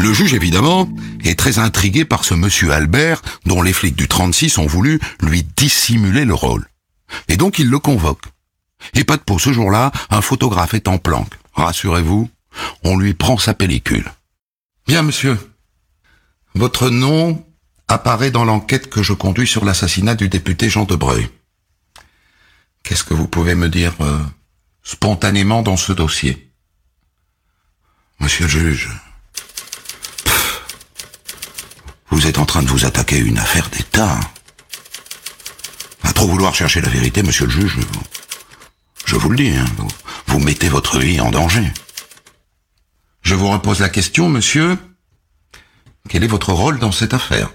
Le juge, évidemment, est très intrigué par ce monsieur Albert, dont les flics du 36 ont voulu lui dissimuler le rôle. Et donc il le convoque. Et pas de peau, ce jour-là, un photographe est en planque. Rassurez-vous, on lui prend sa pellicule. Bien, monsieur. Votre nom apparaît dans l'enquête que je conduis sur l'assassinat du député Jean de Breuil. Qu'est-ce que vous pouvez me dire spontanément dans ce dossier? Monsieur le juge, vous êtes en train de vous attaquer à une affaire d'État. Hein. À trop vouloir chercher la vérité, monsieur le juge, je vous le dis, hein, vous mettez votre vie en danger. Je vous repose la question, monsieur. Quel est votre rôle dans cette affaire?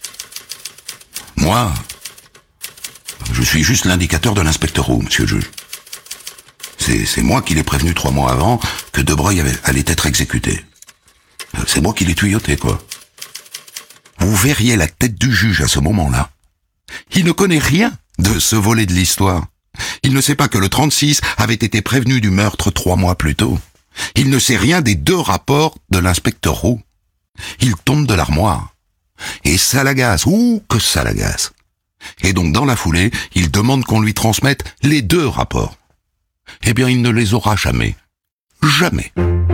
Moi, je suis juste l'indicateur de l'inspecteur Roux, monsieur le juge. C'est moi qui l'ai prévenu 3 mois avant que De Breuil allait être exécuté. C'est moi qui l'ai tuyauté, quoi. Vous verriez la tête du juge à ce moment-là. Il ne connaît rien de ce volet de l'histoire. Il ne sait pas que le 36 avait été prévenu du meurtre 3 mois plus tôt. Il ne sait rien des 2 rapports de l'inspecteur Roux. Il tombe de l'armoire. Et ça l'agace, que ça l'agace. Et donc dans la foulée, il demande qu'on lui transmette les 2 rapports. Eh bien, il ne les aura jamais. Jamais.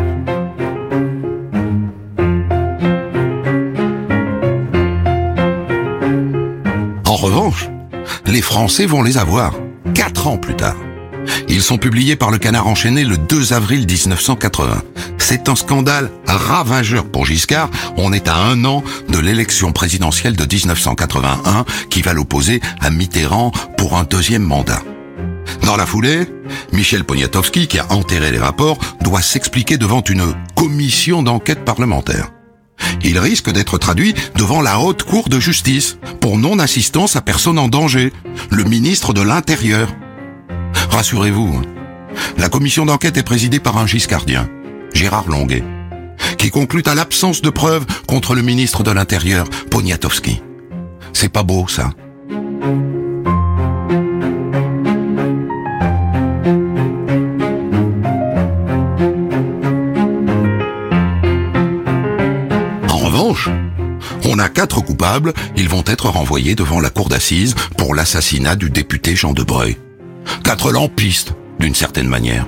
En revanche, les Français vont les avoir 4 ans plus tard. Ils sont publiés par le Canard enchaîné le 2 avril 1980. C'est un scandale ravageur pour Giscard. On est à 1 an de l'élection présidentielle de 1981 qui va l'opposer à Mitterrand pour un 2e mandat. Dans la foulée, Michel Poniatowski, qui a enterré les rapports, doit s'expliquer devant une commission d'enquête parlementaire. Il risque d'être traduit devant la Haute Cour de justice pour non-assistance à personne en danger, le ministre de l'Intérieur. Rassurez-vous, la commission d'enquête est présidée par un giscardien, Gérard Longuet, qui conclut à l'absence de preuves contre le ministre de l'Intérieur, Poniatowski. C'est pas beau, ça. En revanche, on a 4 coupables, ils vont être renvoyés devant la cour d'assises pour l'assassinat du député Jean de Breuil. 4 lampistes, d'une certaine manière.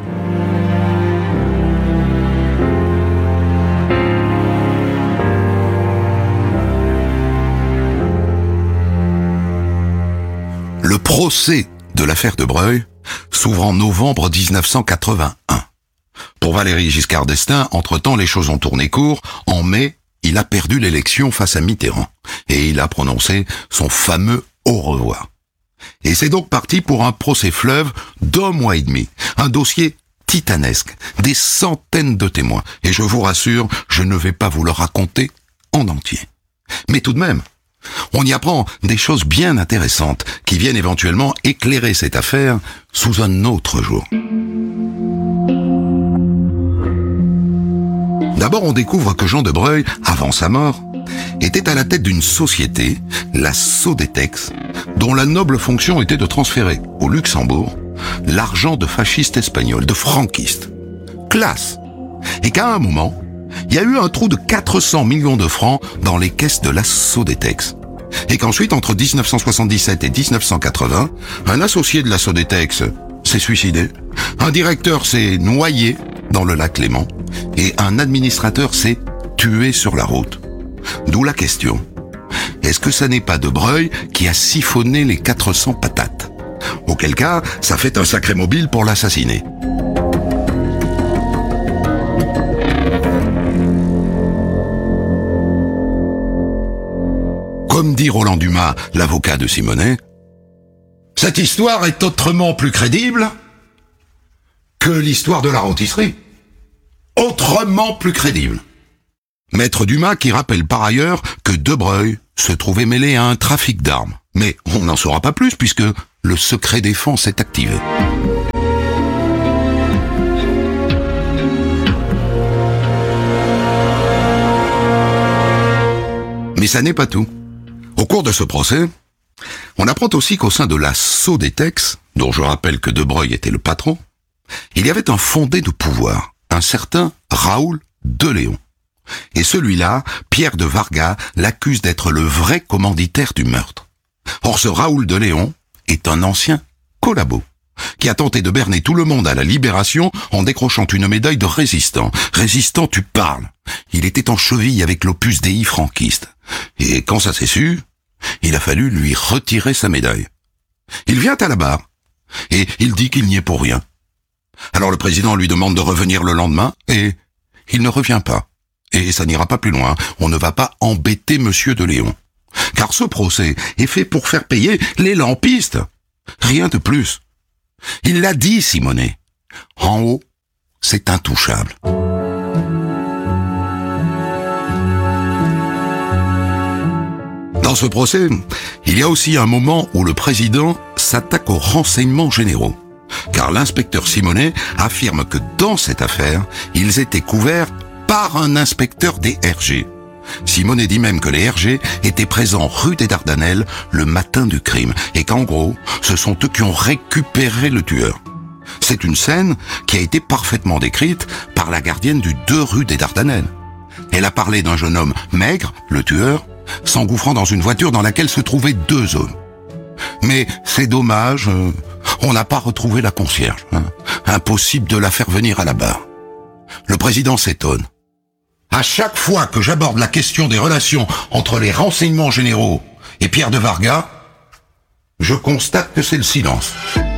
Le procès de l'affaire de Breuil s'ouvre en novembre 1981. Pour Valéry Giscard d'Estaing, entre-temps, les choses ont tourné court. En mai, il a perdu l'élection face à Mitterrand. Et il a prononcé son fameux au revoir. Et c'est donc parti pour un procès fleuve d'1 mois et demi. Un dossier titanesque, des centaines de témoins. Et je vous rassure, je ne vais pas vous le raconter en entier. Mais tout de même, on y apprend des choses bien intéressantes qui viennent éventuellement éclairer cette affaire sous un autre jour. D'abord, on découvre que Jean de Breuil, avant sa mort, était à la tête d'une société, la Sodetex, dont la noble fonction était de transférer au Luxembourg l'argent de fascistes espagnols, de franquistes. Classe. Et qu'à un moment, il y a eu un trou de 400 millions de francs dans les caisses de la Sodetex. Et qu'ensuite, entre 1977 et 1980, un associé de la Sodetex s'est suicidé, un directeur s'est noyé dans le lac Léman, et un administrateur s'est tué sur la route. D'où la question. Est-ce que ça n'est pas de Breuil qui a siphonné les 400 patates? Auquel cas, ça fait un sacré mobile pour l'assassiner. Comme dit Roland Dumas, l'avocat de Simonet, cette histoire est autrement plus crédible que l'histoire de la rôtisserie. Autrement plus crédible. Maître Dumas qui rappelle par ailleurs que De Breuil se trouvait mêlé à un trafic d'armes. Mais on n'en saura pas plus puisque le secret défense est activé. Mais ça n'est pas tout. Au cours de ce procès, on apprend aussi qu'au sein de la Sodetex, dont je rappelle que De Breuil était le patron, il y avait un fondé de pouvoir, un certain Raoul Deléon. Et celui-là, Pierre de Vargas, l'accuse d'être le vrai commanditaire du meurtre. Or ce Raoul de Léon est un ancien collabo, qui a tenté de berner tout le monde à la Libération en décrochant une médaille de résistant. Résistant, tu parles. Il était en cheville avec l'Opus Dei franquiste. Et quand ça s'est su, il a fallu lui retirer sa médaille. Il vient à la barre, et il dit qu'il n'y est pour rien. Alors le président lui demande de revenir le lendemain, et il ne revient pas. Et ça n'ira pas plus loin, on ne va pas embêter Monsieur de Léon. Car ce procès est fait pour faire payer les lampistes. Rien de plus. Il l'a dit, Simonet. En haut, c'est intouchable. Dans ce procès, il y a aussi un moment où le président s'attaque aux renseignements généraux. Car l'inspecteur Simonet affirme que dans cette affaire, ils étaient couverts par un inspecteur des RG. Simonet dit même que les RG étaient présents rue des Dardanelles le matin du crime et qu'en gros, ce sont eux qui ont récupéré le tueur. C'est une scène qui a été parfaitement décrite par la gardienne du 2 rue des Dardanelles. Elle a parlé d'un jeune homme maigre, le tueur, s'engouffrant dans une voiture dans laquelle se trouvaient 2 hommes. Mais c'est dommage, on n'a pas retrouvé la concierge. Impossible de la faire venir à la barre. Le président s'étonne. À chaque fois que j'aborde la question des relations entre les renseignements généraux et Pierre de Vargas, je constate que c'est le silence.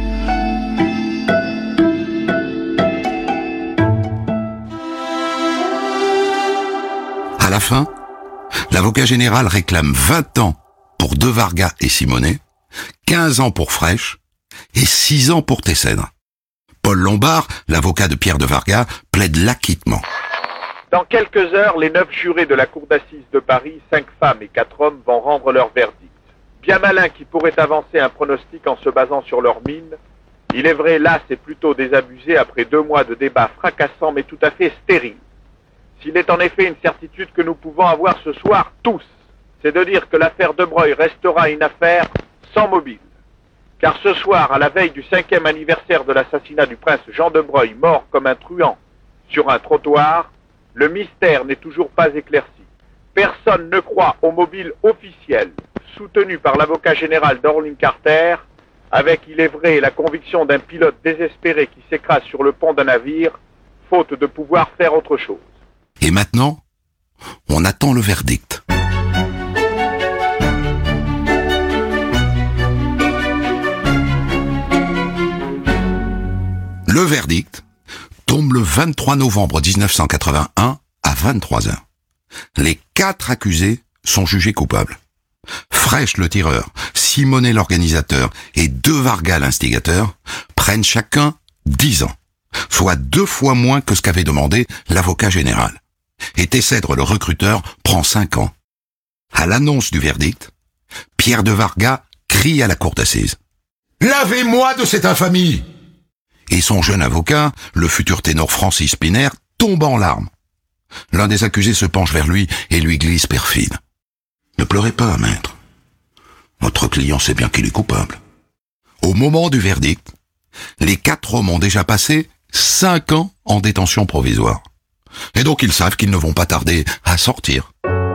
À la fin, l'avocat général réclame 20 ans pour de Vargas et Simonet, 15 ans pour Fraîche et 6 ans pour Tessèdre. Paul Lombard, l'avocat de Pierre de Vargas, plaide l'acquittement. Dans quelques heures, les 9 jurés de la cour d'assises de Paris, 5 femmes et 4 hommes, vont rendre leur verdict. Bien malin qui pourrait avancer un pronostic en se basant sur leur mine, il est vrai, là, c'est plutôt désabusé après 2 mois de débats fracassants mais tout à fait stériles. S'il est en effet une certitude que nous pouvons avoir ce soir tous, c'est de dire que l'affaire de Broglie restera une affaire sans mobile. Car ce soir, à la veille du 5e anniversaire de l'assassinat du prince Jean de Broglie, mort comme un truand sur un trottoir, le mystère n'est toujours pas éclairci. Personne ne croit au mobile officiel, soutenu par l'avocat général d'Orline Carter, avec, il est vrai, la conviction d'un pilote désespéré qui s'écrase sur le pont d'un navire, faute de pouvoir faire autre chose. Et maintenant, on attend le verdict. Le verdict tombe le 23 novembre 1981 à 23h. Les 4 accusés sont jugés coupables. Fraîche le tireur, Simonet l'organisateur et de Vargas l'instigateur prennent chacun 10 ans, soit 2 fois moins que ce qu'avait demandé l'avocat général. Et Tessèdre le recruteur prend 5 ans. À l'annonce du verdict, Pierre de Vargas crie à la cour d'assises. « Lavez-moi de cette infamie !» Et son jeune avocat, le futur ténor Francis Piner, tombe en larmes. L'un des accusés se penche vers lui et lui glisse perfide. « Ne pleurez pas, maître. Votre client sait bien qu'il est coupable. » Au moment du verdict, les 4 hommes ont déjà passé 5 ans en détention provisoire. Et donc ils savent qu'ils ne vont pas tarder à sortir.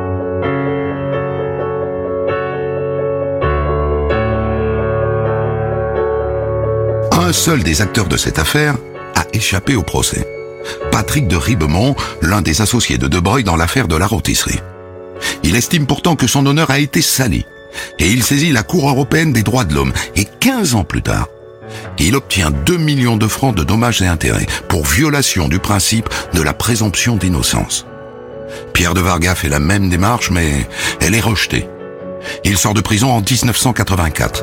Un seul des acteurs de cette affaire a échappé au procès. Patrick de Ribemont, l'un des associés de Broglie dans l'affaire de la rôtisserie. Il estime pourtant que son honneur a été sali, et il saisit la Cour européenne des droits de l'homme. Et 15 ans plus tard, il obtient 2 millions de francs de dommages et intérêts pour violation du principe de la présomption d'innocence. Pierre de Vargas fait la même démarche, mais elle est rejetée. Il sort de prison en 1984.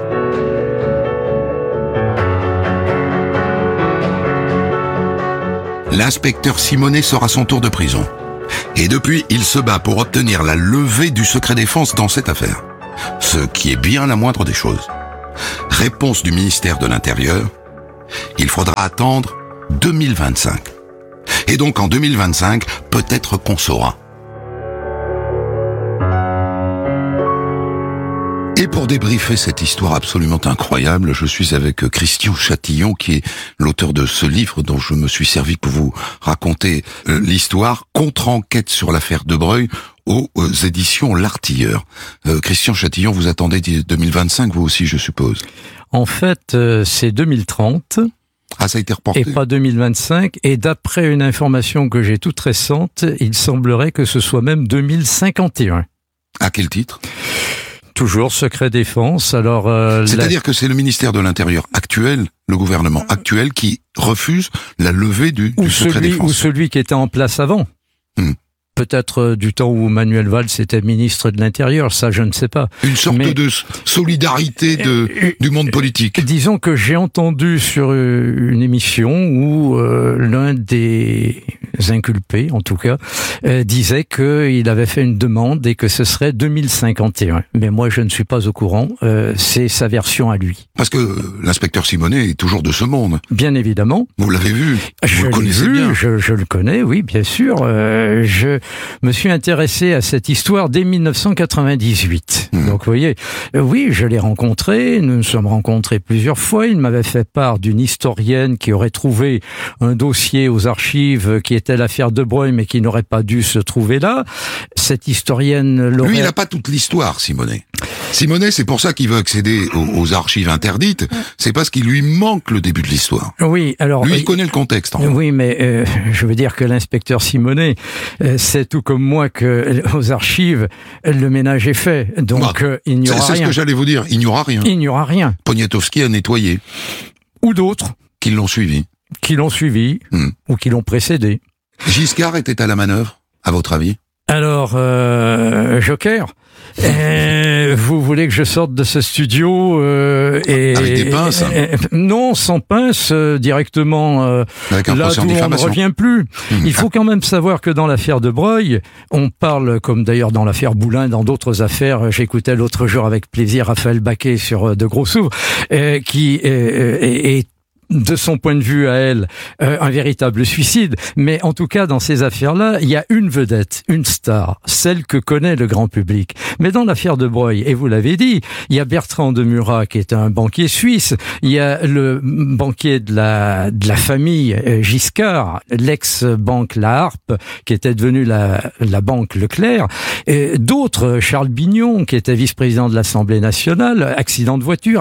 L'inspecteur Simonet sort à son tour de prison. Et depuis, il se bat pour obtenir la levée du secret défense dans cette affaire. Ce qui est bien la moindre des choses. Réponse du ministère de l'Intérieur, il faudra attendre 2025. Et donc en 2025, peut-être qu'on saura. Et Et pour débriefer cette histoire absolument incroyable, je suis avec Christian Châtillon, qui est l'auteur de ce livre dont je me suis servi pour vous raconter l'histoire, Contre-enquête sur l'affaire De Breuil, aux éditions L'Artilleur. Christian Châtillon, vous attendez 2025, vous aussi, je suppose. En fait, c'est 2030. Ah, ça a été reporté. Et pas 2025. Et d'après une information que j'ai toute récente, il semblerait que ce soit même 2051. À quel titre ? Toujours secret défense. Alors, c'est-à-dire que c'est le ministère de l'Intérieur actuel, le gouvernement actuel, qui refuse la levée du secret défense. Ou celui qui était en place avant. Peut-être du temps où Manuel Valls était ministre de l'Intérieur, ça je ne sais pas. Une sorte de solidarité du monde politique. Disons que j'ai entendu sur une émission où l'un des inculpés, en tout cas, disait qu'il avait fait une demande et que ce serait 2051. Mais moi je ne suis pas au courant, c'est sa version à lui. Parce que l'inspecteur Simonet est toujours de ce monde. Bien évidemment. Vous l'avez vu, vous le connaissez bien. Je le connais, oui, bien sûr. Je me suis intéressé à cette histoire dès 1998. Donc, vous voyez, oui, je l'ai rencontré, nous nous sommes rencontrés plusieurs fois. Il m'avait fait part d'une historienne qui aurait trouvé un dossier aux archives qui était l'affaire De Breuil, mais qui n'aurait pas dû se trouver là. Cette historienne l'aurait... Lui, il n'a pas toute l'histoire, Simonet. Simonet, c'est pour ça qu'il veut accéder aux archives interdites, c'est parce qu'il lui manque le début de l'histoire. Oui, alors... Lui, il connaît le contexte. Oui, mais je veux dire que l'inspecteur Simonet, c'est tout comme moi que aux archives, le ménage est fait, donc il n'y aura rien. C'est ce que j'allais vous dire, il n'y aura rien. Il n'y aura rien. Poniatowski a nettoyé. Ou d'autres. Qui l'ont suivi. Ou qui l'ont précédé. Giscard était à la manœuvre, à votre avis ? Alors, Joker, vous voulez que je sorte de ce studio avec des pinces non, sans pinces, directement avec un là d'où on ne revient plus. Il faut quand même savoir que dans l'affaire De Breuil, on parle, comme d'ailleurs dans l'affaire Boulin, dans d'autres affaires, j'écoutais l'autre jour avec plaisir Raphaël Baquet sur De Gros Sous, qui est de son point de vue à elle, un véritable suicide. Mais en tout cas, dans ces affaires-là, il y a une vedette, une star, celle que connaît le grand public. Mais dans l'affaire De Breuil, et vous l'avez dit, il y a Bertrand de Murat qui est un banquier suisse, il y a le banquier de la famille Giscard, l'ex-banque La Harpe, qui était devenue la banque Leclerc, et d'autres, Charles Bignon, qui était vice-président de l'Assemblée nationale, accident de voiture,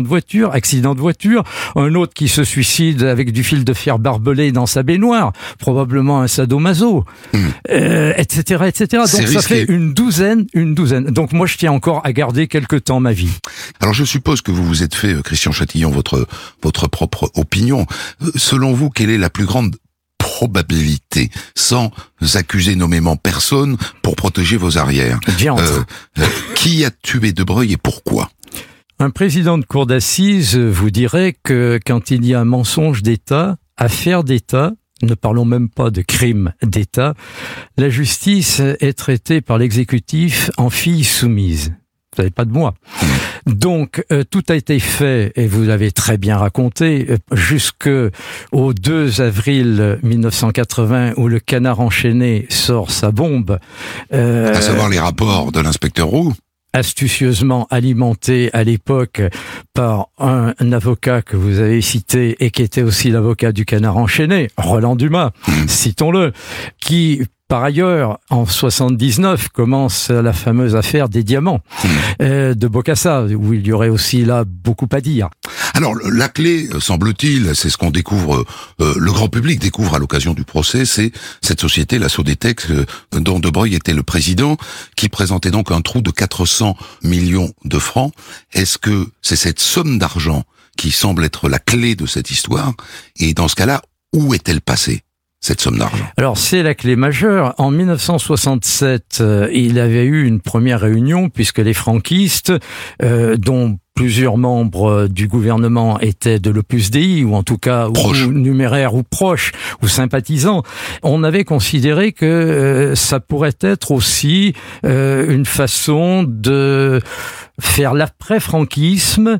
un autre qui se suicide avec du fil de fer barbelé dans sa baignoire, probablement un sadomaso, etc., etc. Donc ça risqué. fait une douzaine. Donc moi je tiens encore à garder quelque temps ma vie. Alors je suppose que vous vous êtes fait, Christian Châtillon, votre propre opinion. Selon vous, quelle est la plus grande probabilité, sans accuser nommément personne, pour protéger vos arrières ? Qui a tué De Breuil et pourquoi ? Un président de cour d'assises vous dirait que quand il y a un mensonge d'État, affaire d'État, ne parlons même pas de crime d'État, la justice est traitée par l'exécutif en fille soumise. Vous savez pas de moi. Donc, tout a été fait, et vous l'avez très bien raconté, jusqu'au 2 avril 1980, où le Canard enchaîné sort sa bombe. À savoir les rapports de l'inspecteur Roux. Astucieusement alimenté à l'époque par un avocat que vous avez cité et qui était aussi l'avocat du Canard enchaîné, Roland Dumas, citons-le, qui par ailleurs, en 79, commence la fameuse affaire des diamants de Bokassa, où il y aurait aussi là beaucoup à dire. Alors, la clé, semble-t-il, c'est ce qu'on découvre, le grand public découvre à l'occasion du procès, c'est cette société, la Sodetech, dont De Breuil était le président, qui présentait donc un trou de 400 millions de francs. Est-ce que c'est cette somme d'argent qui semble être la clé de cette histoire? Et dans ce cas-là, où est-elle passée, cette somme d'argent? Alors, c'est la clé majeure. En 1967, il avait eu une première réunion, puisque les franquistes, dont plusieurs membres du gouvernement étaient de l'Opus Dei, ou en tout cas ou numéraires ou proches ou sympathisants, on avait considéré que ça pourrait être aussi une façon de faire l'après-franquisme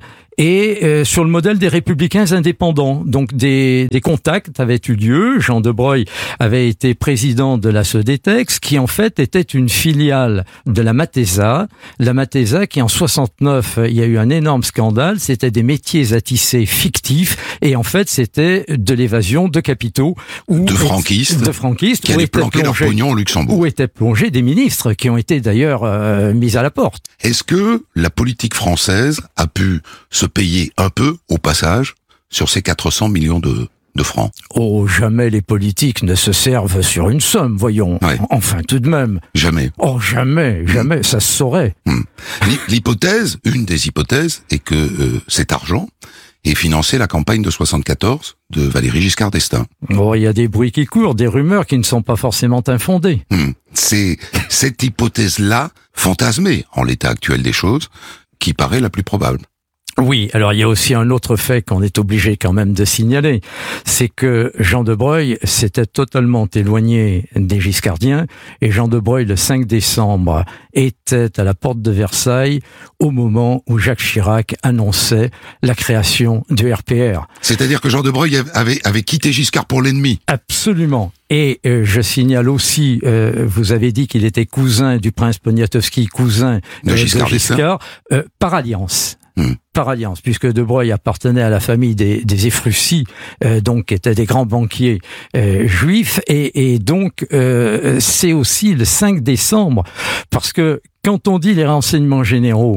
et sur le modèle des Républicains indépendants. Donc des contacts avaient eu lieu. Jean de Broglie avait été président de la Sodétex, qui en fait était une filiale de la Matesa. La Matesa qui en 69, il y a eu un énorme scandale. C'était des métiers à tisser fictifs et en fait c'était de l'évasion de capitaux de franquistes qui allaient planquer leur pognon au Luxembourg. Où étaient plongés des ministres qui ont été d'ailleurs mis à la porte. Est-ce que la politique française a pu se payer un peu au passage sur ces 400 millions de francs? Oh, jamais les politiques ne se servent sur une somme, voyons. Ouais. Enfin, tout de même. Jamais. Oh, jamais, ça se saurait. L'hypothèse, une des hypothèses, est que cet argent ait financé la campagne de 74 de Valéry Giscard d'Estaing. Oh, il y a des bruits qui courent, des rumeurs qui ne sont pas forcément infondées. C'est cette hypothèse-là, fantasmée en l'état actuel des choses, qui paraît la plus probable. Oui, alors il y a aussi un autre fait qu'on est obligé quand même de signaler, c'est que Jean de Broglie s'était totalement éloigné des Giscardiens et Jean de Broglie, le 5 décembre, était à la porte de Versailles au moment où Jacques Chirac annonçait la création du RPR. C'est-à-dire que Jean de Broglie avait quitté Giscard pour l'ennemi. Absolument. Et je signale aussi, vous avez dit qu'il était cousin du prince Poniatowski, cousin de Giscard, par alliance. Par alliance, puisque de Broglie appartenait à la famille des Ephrussi, donc qui étaient des grands banquiers juifs, et donc c'est aussi le 5 décembre, parce que quand on dit les renseignements généraux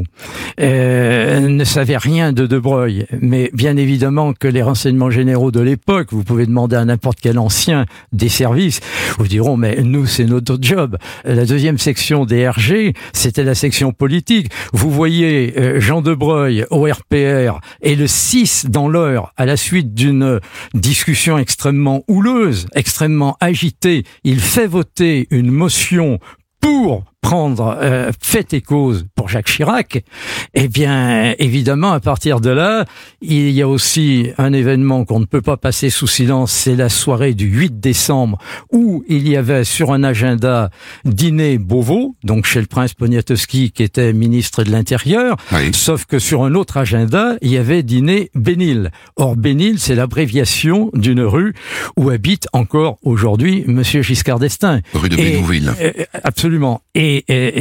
ne savaient rien de Broglie, mais bien évidemment que les renseignements généraux de l'époque, vous pouvez demander à n'importe quel ancien des services, vous diront mais nous c'est notre job. La deuxième section des RG, c'était la section politique. Vous voyez Jean de Broglie au RPR et le 6 dans l'heure à la suite d'une discussion extrêmement houleuse, extrêmement agitée, il fait voter une motion pour prendre fait et cause pour Jacques Chirac, eh bien, évidemment, à partir de là, il y a aussi un événement qu'on ne peut pas passer sous silence, c'est la soirée du 8 décembre, où il y avait sur un agenda dîner Beauvau, donc chez le prince Poniatowski, qui était ministre de l'Intérieur, oui. Sauf que sur un autre agenda, il y avait dîner Bénil. Or, Bénil, c'est l'abréviation d'une rue où habite encore aujourd'hui Monsieur Giscard d'Estaing. Rue de Bénouville. Absolument. Et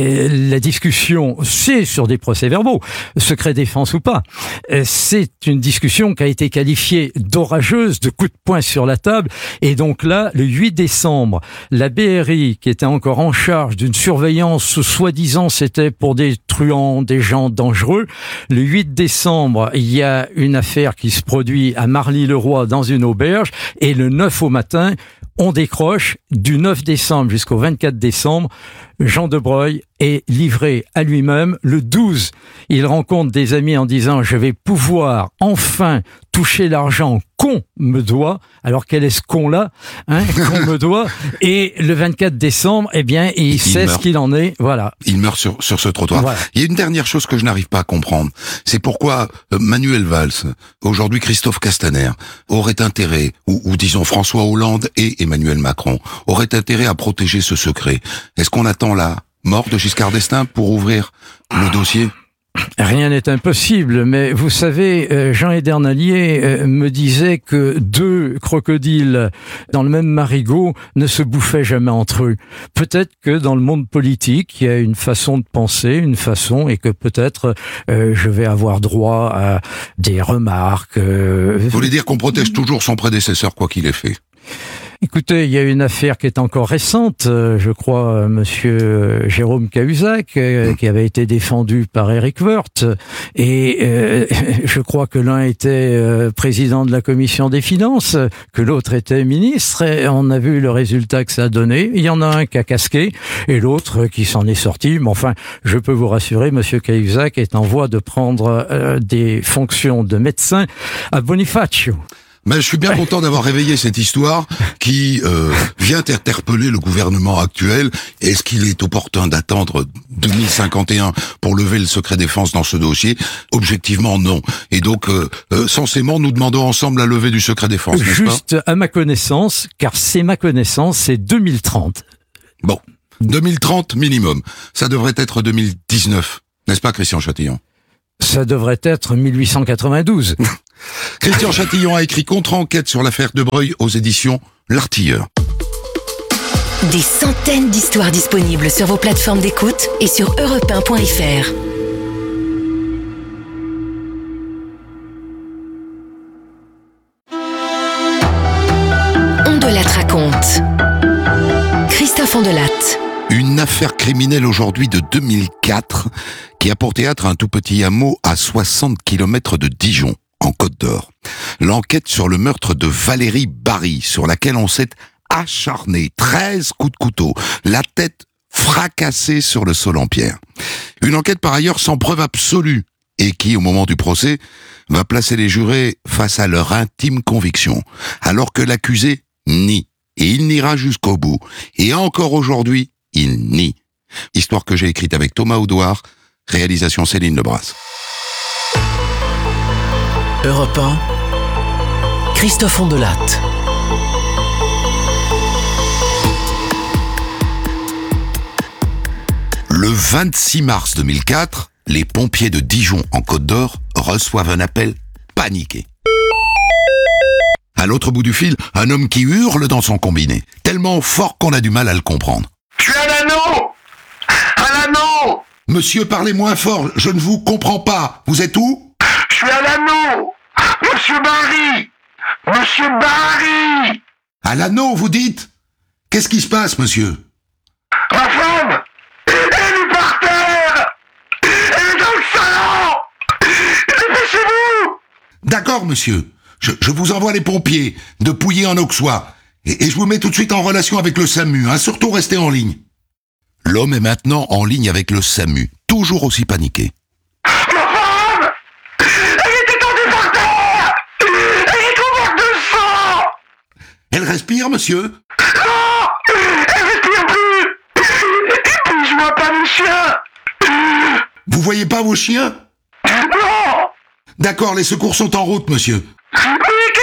la discussion, c'est sur des procès-verbaux, secret défense ou pas. C'est une discussion qui a été qualifiée d'orageuse, de coups de poing sur la table. Et donc là, le 8 décembre, la BRI, qui était encore en charge d'une surveillance, soi-disant c'était pour des truands, des gens dangereux. Le 8 décembre, il y a une affaire qui se produit à Marly-le-Roi dans une auberge. Et le 9 au matin, on décroche. Du 9 décembre jusqu'au 24 décembre, Jean de Broglie est livré à lui-même. Le 12, il rencontre des amis en disant « Je vais pouvoir enfin toucher l'argent qu'on me doit ». Alors quel est ce con-là qu'on me doit? Et le 24 décembre, eh bien, il sait ce qu'il en est. Voilà. Il meurt sur ce trottoir. Voilà. Il y a une dernière chose que je n'arrive pas à comprendre. C'est pourquoi Manuel Valls, aujourd'hui Christophe Castaner, aurait intérêt, ou disons François Hollande et Emmanuel Macron, auraient intérêt à protéger ce secret. Est-ce qu'on attend la mort de Giscard d'Estaing pour ouvrir le dossier? Rien n'est impossible, mais vous savez, Jean Edernalier me disait que deux crocodiles dans le même marigot ne se bouffaient jamais entre eux. Peut-être que dans le monde politique, il y a une façon de penser, et que peut-être je vais avoir droit à des remarques. Vous voulez dire qu'on protège toujours son prédécesseur, quoi qu'il ait fait? Écoutez, il y a une affaire qui est encore récente, je crois, monsieur Jérôme Cahuzac, qui avait été défendu par Éric Woerth, et je crois que l'un était président de la commission des finances, que l'autre était ministre, et on a vu le résultat que ça a donné. Il y en a un qui a casqué, et l'autre qui s'en est sorti, mais enfin, je peux vous rassurer, monsieur Cahuzac est en voie de prendre des fonctions de médecin à Bonifacio. Mais je suis bien content d'avoir réveillé cette histoire qui vient interpeller le gouvernement actuel. Est-ce qu'il est opportun d'attendre 2051 pour lever le secret défense dans ce dossier? Objectivement, non. Et donc, censément, nous demandons ensemble la levée du secret défense, n'est-ce pas? Juste à ma connaissance, car c'est ma connaissance, c'est 2030. Bon, 2030 minimum. Ça devrait être 2019, n'est-ce pas, Christian Châtillon? Ça devrait être 1892. Christian Châtillon a écrit contre-enquête sur l'affaire de Breuil aux éditions L'Artilleur. Des centaines d'histoires disponibles sur vos plateformes d'écoute et sur europe1.fr. Ondelatte raconte. Christophe Ondelatte. Une affaire criminelle aujourd'hui de 2004 qui a pour théâtre un tout petit hameau à 60 km de Dijon, en Côte d'Or. L'enquête sur le meurtre de Valérie Barry, sur laquelle on s'est acharné, 13 coups de couteau, la tête fracassée sur le sol en pierre. Une enquête par ailleurs sans preuve absolue et qui, au moment du procès, va placer les jurés face à leur intime conviction, alors que l'accusé nie. Et il niera jusqu'au bout. Et encore aujourd'hui, il nie. Histoire que j'ai écrite avec Thomas Audouard, réalisation Céline Lebras. Europe 1, Christophe Ondelatte. Le 26 mars 2004, les pompiers de Dijon en Côte d'Or reçoivent un appel paniqué. À l'autre bout du fil, un homme qui hurle dans son combiné, tellement fort qu'on a du mal à le comprendre. Je suis à l'anneau! À l'anneau! Monsieur, parlez moins fort, je ne vous comprends pas. Vous êtes où? Je suis à l'anneau! Monsieur Barry! Monsieur Barry! À l'anneau, vous dites? Qu'est-ce qui se passe, monsieur? Ma femme! Elle est par terre! Elle est dans le salon! Dépêchez-vous! D'accord, monsieur. Je vous envoie les pompiers de Pouilly en Auxois. Et je vous mets tout de suite en relation avec le SAMU, hein. Surtout restez en ligne. L'homme est maintenant en ligne avec le SAMU, toujours aussi paniqué. Ma femme! Elle est étendue par terre! Elle est couverte de sang! Elle respire, monsieur? Non! Elle respire plus! Je vois pas mes chiens! Vous voyez pas vos chiens? Non! D'accord, les secours sont en route, monsieur. Mais